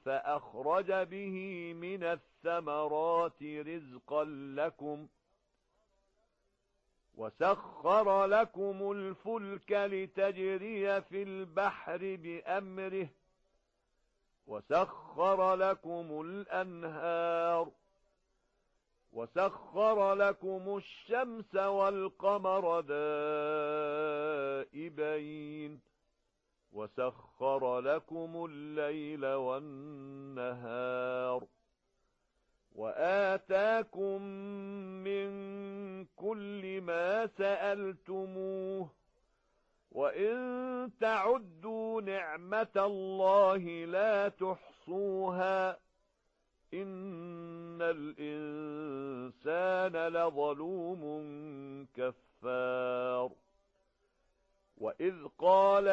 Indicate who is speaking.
Speaker 1: فأخرج به من الثمرات رزقا لكم وسخر لكم الفلك لتجري في البحر بأمره وسخر لكم الأنهار وسخر لكم الشمس والقمر دائبين وسخر لكم الليل والنهار وآتاكم من كل ما سألتموه وإن تعدوا نعمة الله لا تحصوها إن الإنسان لظلوم كفار وإذ قال